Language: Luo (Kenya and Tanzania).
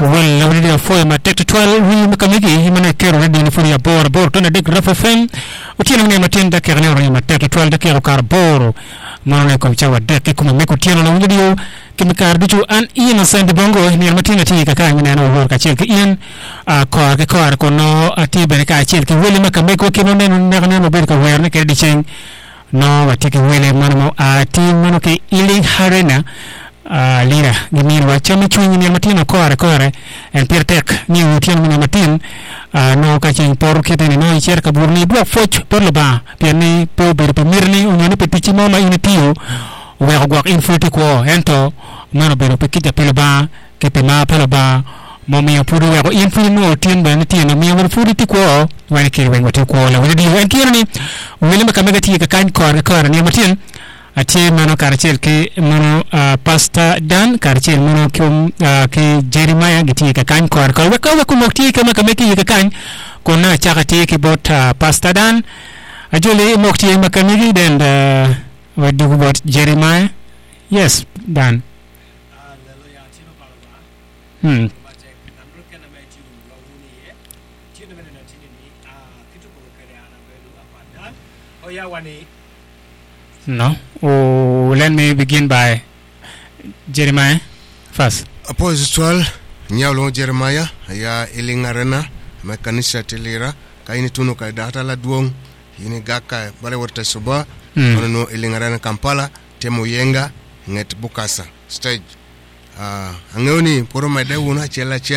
Well, radio for my tech 12 we makamiki himana kero radio for ya bor to na dek rafa fm utieno ne matenda kero ne ma tech 12 da kero kar bor mona ko chawa dek kuma me ko tieno na radio kimikar bichu an ina send bongo ni matina ti ka kan na no ka chel ki in ko no ati bene ka chel ki wele makamiki ko kino ne no ber ka wer ne ke di cheng no watiki wele mano ati mano ke ili harena lira gimir wa chama chunyi ni matino kore en pirtek ni utian ni matin no ka chen por kete ni no icher ka burni blo foch por lo ba piani po ber po mirni unyani petichi mama ina tio we gwak infoti ko ento mano ber pe kita pelo ba ke pe ma pelo ba momi puru we ko infoti no tien ba ni tien mi wer furi ti ko wa ke we ngoti ko la we di en kirni wele makamega ti ka kan kore ni matin ati mano karchel ke mano pasta dan karchel mano ke Jeremiah giti ka kan kor we ko mokti ka makameki ka kan kona chakati ke bot pasta dan ajole mokti makameki then what do about Jeremiah? Yes, dan No. Oh, let me begin by Jeremiah first. Apostle nyalo Jeremiah ya ilingarena mekanisha tilira kaini tunu ka data la duong ini gaka bale warta soba no ilingarena Kampala temo yenga nget bukasa stage angeoni poro made una chela